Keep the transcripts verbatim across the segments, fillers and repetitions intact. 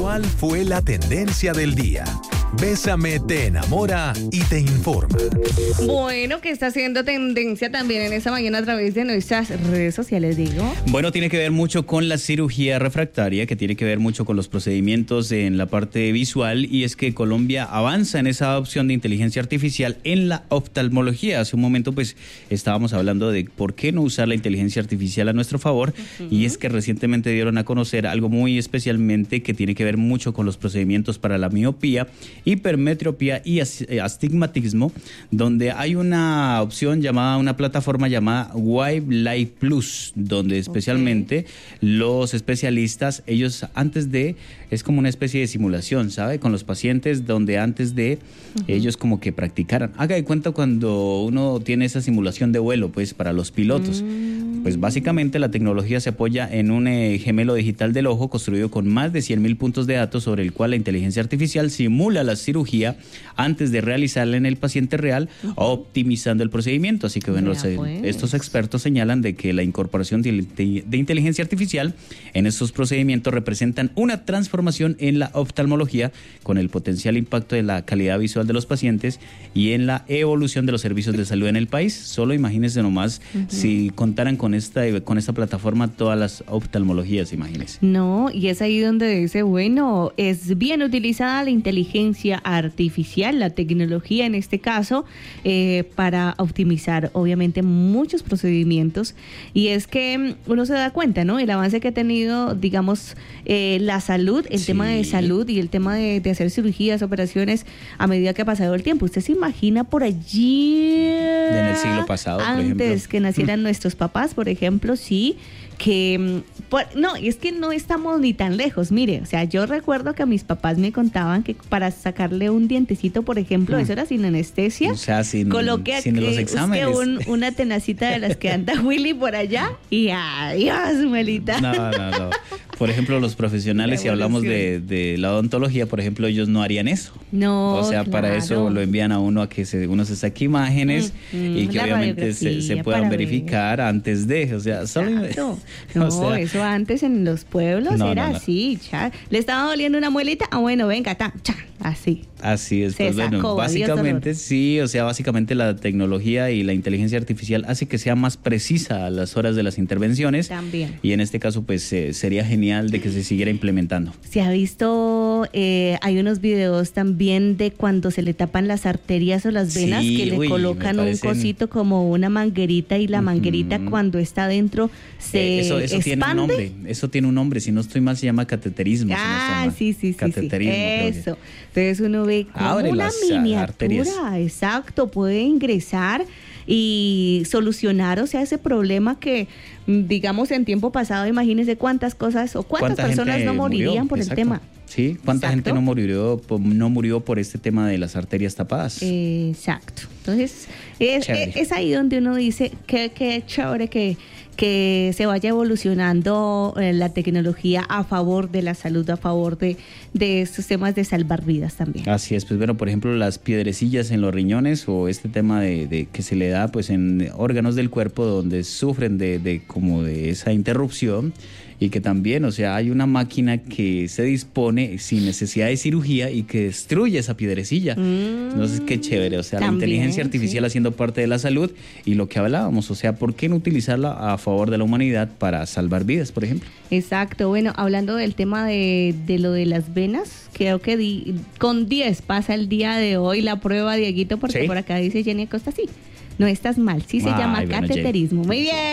¿Cuál fue la tendencia del día? Bésame te enamora y te informa. Bueno, que está haciendo tendencia también en esta mañana a través de nuestras redes sociales, digo. Bueno, tiene que ver mucho con la cirugía refractaria, que tiene que ver mucho con los procedimientos en la parte visual, y es que Colombia avanza en esa adopción de inteligencia artificial en la oftalmología. Hace un momento pues estábamos hablando de por qué no usar la inteligencia artificial a nuestro favor, uh-huh. y es que recientemente dieron a conocer algo muy especialmente que tiene que ver mucho con los procedimientos para la miopía, hipermetropía y astigmatismo, donde hay una opción llamada, una plataforma llamada Wave Life Plus, donde especialmente okay. los especialistas, ellos antes de, es como una especie de simulación, ¿sabe? Con los pacientes, donde antes de uh-huh. ellos como que practicaran. Haga de cuenta cuando uno tiene esa simulación de vuelo, pues para los pilotos. Mm. Pues básicamente la tecnología se apoya en un eh, gemelo digital del ojo construido con más de cien mil puntos de datos, sobre el cual la inteligencia artificial simula la cirugía antes de realizarla en el paciente real, uh-huh. optimizando el procedimiento. Así que bueno, se, pues. estos expertos señalan de que la incorporación de, de, de inteligencia artificial en estos procedimientos representan una transformación en la oftalmología, con el potencial impacto de la calidad visual de los pacientes y en la evolución de los servicios de salud en el país. Solo imagínense nomás uh-huh. si contaran con esta, con esta plataforma todas las oftalmologías, imagínense. No, y es ahí donde dice, bueno, es bien utilizada la inteligencia artificial, la tecnología en este caso, eh, para optimizar obviamente muchos procedimientos, y es que uno se da cuenta, ¿no? El avance que ha tenido, digamos, eh, la salud, el sí. tema de salud y el tema de, de hacer cirugías, operaciones a medida que ha pasado el tiempo. ¿Usted se imagina por allí? En el siglo pasado, por ejemplo. Antes que nacieran nuestros papás, por ejemplo, sí, que por, no, es que no estamos ni tan lejos. Mire, o sea, yo recuerdo que mis papás me contaban que para sacarle un dientecito, por ejemplo, mm. eso era sin anestesia. O sea, sin, coloque sin aquí, los exámenes. Un, una tenacita de las que anda Willy por allá y adiós, Melita. No, no, no. Por ejemplo, los profesionales, si hablamos de, de la odontología, por ejemplo, ellos no harían eso. No, O sea, claro. para eso lo envían a uno a que se, uno se saque imágenes mm, y que obviamente se, se puedan verificar ver. antes de, o sea, solo... No, o sea, eso antes en los pueblos no, era no, no. así, cha. ¿Le estaba doliendo una muelita? Ah, bueno, venga, ta, cha, así. Así es, Se pues sacó, bueno, básicamente sí, o sea, básicamente la tecnología y la inteligencia artificial hace que sea más precisa a las horas de las intervenciones. También. Y en este caso, pues eh, sería genial de que se siguiera implementando. Se ha visto, eh, hay unos videos también de cuando se le tapan las arterias o las venas, sí, que le uy, colocan parecen... un cosito como una manguerita, y la uh-huh. manguerita cuando está dentro se eh, eso, eso expande. Tiene un nombre, eso tiene un nombre, si no estoy mal se llama cateterismo. Ah, si no sí, sí, sí. Cateterismo. Sí. Eso. Entonces uno ve como Abre una las miniatura, arterias. Exacto, puede ingresar y solucionar, o sea, ese problema que, digamos, en tiempo pasado, imagínense cuántas cosas o cuántas ¿Cuánta personas no morirían murió? por Exacto. el tema. Sí, ¿cuánta Exacto. gente no murió, no murió por este tema de las arterias tapadas? Exacto. Entonces, es, es, es ahí donde uno dice que, que chévere que, que se vaya evolucionando eh, la tecnología a favor de la salud, a favor de, de estos temas de salvar vidas también. Así es, pues bueno, por ejemplo, las piedrecillas en los riñones, o este tema de, de que se le da pues en órganos del cuerpo donde sufren de, de como de esa interrupción, y que también, o sea, hay una máquina que se dispone sin necesidad de cirugía y que destruye esa piedrecilla. Mm, Entonces, qué chévere, o sea, también, la inteligencia artificial sí. haciendo parte de la salud, y lo que hablábamos, o sea, ¿por qué no utilizarla a favor de la humanidad para salvar vidas, por ejemplo? Exacto, bueno, hablando del tema de, de lo de las venas, creo que di, con diez pasa el día de hoy la prueba, Dieguito, porque ¿sí? por acá dice Jenny Acosta, sí. No estás mal, sí se Ay, llama bueno, cateterismo. Jenny. Muy bien.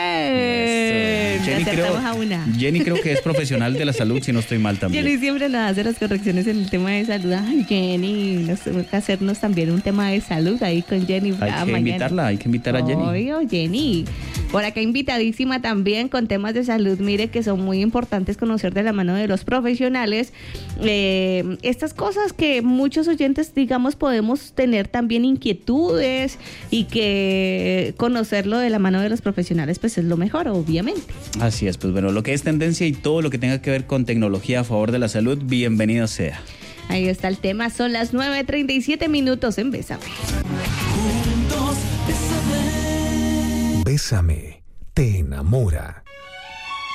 Jenny creo, a una. Jenny creo que es profesional de la salud, si no estoy mal también. Jenny siempre nos hace las correcciones en el tema de salud. Ay, Jenny, nos toca hacernos también un tema de salud ahí con Jenny. Hay que mañana. invitarla, hay que invitar a Jenny. Obvio, Jenny. Por acá invitadísima también con temas de salud. Mire que son muy importantes conocer de la mano de los profesionales eh, estas cosas que muchos oyentes, digamos, podemos tener también inquietudes, y que conocerlo de la mano de los profesionales pues es lo mejor, obviamente. Así es, pues bueno, lo que es tendencia y todo lo que tenga que ver con tecnología a favor de la salud, bienvenido sea. Ahí está el tema, son las nueve treinta y siete minutos en Bésame. Bésame te enamora.